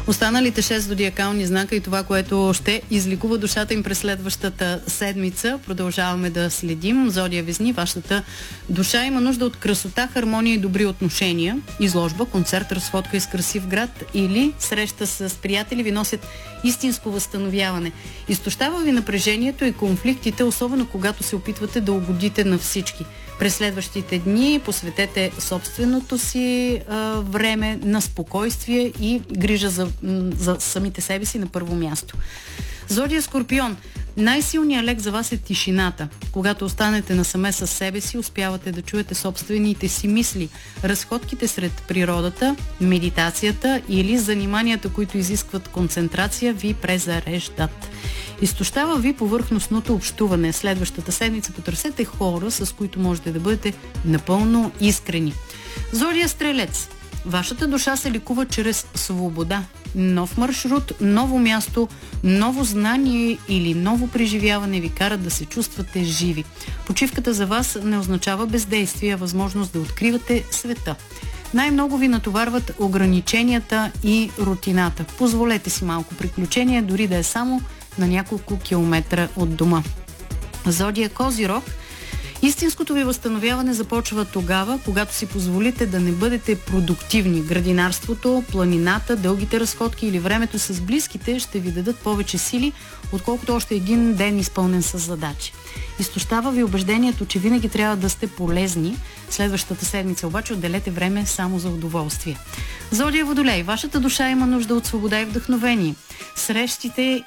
Останалите 6 зодиакални знака и това, което ще изликува душата им през следващата седмица. Продължаваме да следим. Зодия Везни, вашата душа има нужда от красота, хармония и добри отношения. Изложба, концерт, разходка из красив град или среща с приятели ви носят истинско възстановяване. Изтощава ви напрежението и конфликтите, особено когато се опитвате да угодите на всички. През следващите дни посветете собственото си време на спокойствие и грижа за самите себе си на първо място. Зодия Скорпион. Най-силният лек за вас е тишината. Когато останете насаме със себе си, успявате да чуете собствените си мисли. Разходките сред природата, медитацията или заниманията, които изискват концентрация, ви презареждат. Изтощава ви повърхностното общуване. Следващата седмица потърсете хора, с които можете да бъдете напълно искрени. Зодия Стрелец. Вашата душа се лекува чрез свобода. Нов маршрут, ново място, ново знание или ново преживяване ви карат да се чувствате живи. Почивката за вас не означава бездействие, а възможност да откривате света. Най-много ви натоварват ограниченията и рутината. Позволете си малко приключение, дори да е само на няколко километра от дома. Зодия Козирог. Истинското ви възстановяване започва тогава, когато си позволите да не бъдете продуктивни. Градинарството, планината, дългите разходки или времето с близките ще ви дадат повече сили, отколкото още един ден изпълнен с задачи. Изтощава ви убеждението, че винаги трябва да сте полезни. Следващата седмица обаче отделете време само за удоволствие. Зодия Водолей. Вашата душа има нужда от свобода и вдъхновение. Срещите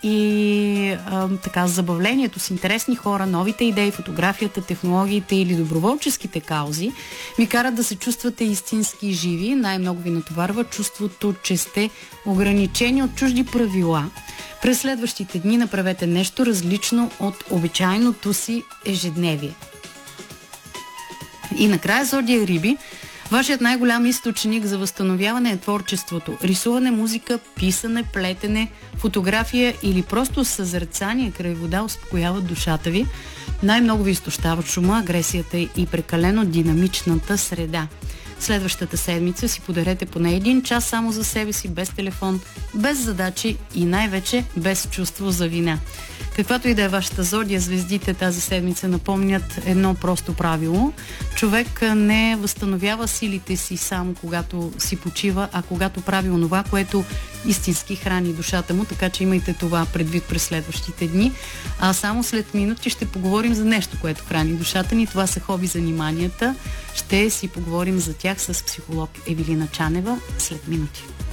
и забавлението с интересни хора, новите идеи, фотографията, технологиите или доброволческите каузи ви карат да се чувствате истински живи. Най-много ви натоварва чувството, че сте ограничени от чужди правила. През следващите дни направете нещо различно от обичайното си ежедневие. И накрая Зодия Риби. Вашият най-голям източник за възстановяване е творчеството. Рисуване, музика, писане, плетене, фотография или просто съзерцание край вода успокояват душата ви. Най-много ви изтощават шума, агресията и прекалено динамичната среда. Следващата седмица си подарете поне 1 час само за себе си, без телефон, без задачи и най-вече без чувство за вина. Каквато и да е вашата зодия, звездите тази седмица напомнят едно просто правило. Човек не възстановява силите си само когато си почива, а когато прави онова, което истински храни душата му, така че имайте това предвид през следващите дни. А само след минути ще поговорим за нещо, което храни душата ни. Това са хоби заниманията. Ще си поговорим за тях с психолог Евелина Чанева след минути.